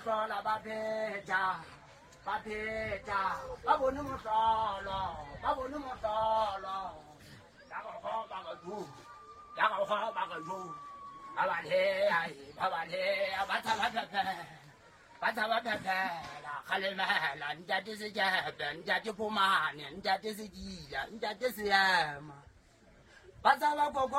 sola babeta. Babeta. Babonu mo solo. Babonu mo solo. Yako bagaju. Yako bagaju. Abale ai. Abale abata babeta. Bata babeta. La kalema la njati se jabe. Njati pumani. Njati se jia. Njati se yama. Bata baboko.